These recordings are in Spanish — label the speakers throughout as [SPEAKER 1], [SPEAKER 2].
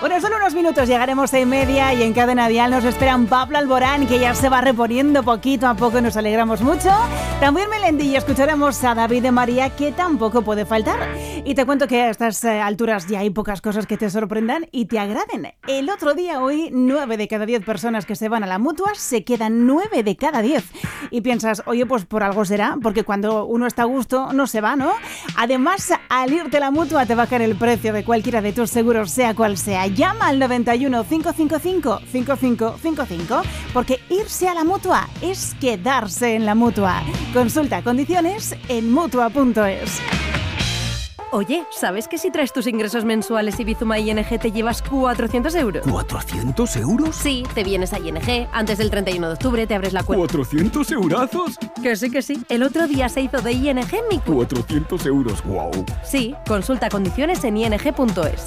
[SPEAKER 1] Bueno, solo unos minutos llegaremos a 1:30 y en Cadena Dial nos esperan Pablo Alborán, que ya se va reponiendo poquito a poco, nos alegramos mucho. También Melendi y escucharemos a David de María, que tampoco puede faltar. Y te cuento que a estas alturas ya hay pocas cosas que te sorprendan y te agraden. El otro día, hoy, 9 de cada 10 personas que se van a la Mutua se quedan 9 de cada 10. Y piensas, oye, pues por algo será, porque cuando uno está a gusto no se va, ¿no? Además, al irte a la Mutua te bajan el precio de cualquiera de tus seguros, sea cual sea. Llama al 91 555 5555, porque irse a la Mutua es quedarse en la Mutua. Consulta condiciones en Mutua.es.
[SPEAKER 2] Oye, ¿sabes que si traes tus ingresos mensuales y Bizuma ING te llevas 400 euros?
[SPEAKER 3] ¿400 euros?
[SPEAKER 2] Sí, te vienes a ING, antes del 31 de octubre te abres la cuenta.
[SPEAKER 3] ¿400 eurazos?
[SPEAKER 2] Que sí. El otro día se hizo de ING mi cuenta.
[SPEAKER 3] 400 euros, wow.
[SPEAKER 2] Sí, consulta condiciones en ing.es.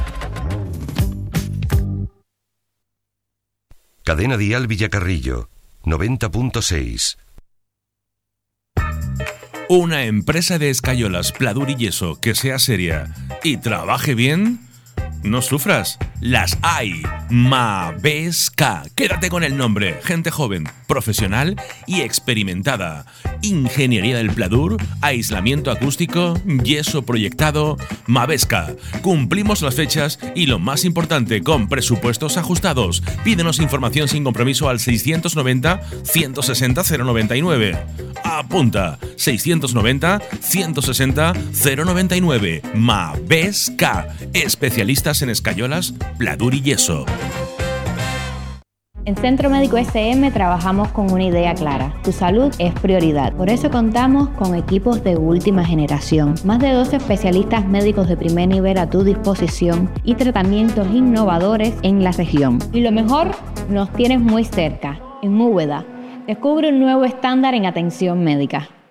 [SPEAKER 4] Cadena Dial Villacarrillo, 90.6.
[SPEAKER 5] Una empresa de escayolas, pladur y yeso que sea seria y trabaje bien, no sufras, las hay. Mabesca. Quédate con el nombre. Gente joven, profesional y experimentada. Ingeniería del pladur, aislamiento acústico, yeso proyectado. Mabesca. Cumplimos las fechas y lo más importante, con presupuestos ajustados. Pídenos información sin compromiso al 690 160 099. Apunta, 690 160 099. Mabesca. Especialistas en escayolas, pladur y yeso.
[SPEAKER 6] En Centro Médico SM trabajamos con una idea clara: tu salud es prioridad. Por eso contamos con equipos de última generación, más de 12 especialistas médicos de primer nivel a tu disposición y tratamientos innovadores en la región. Y lo mejor, nos tienes muy cerca, en Úbeda. Descubre un nuevo estándar en atención médica.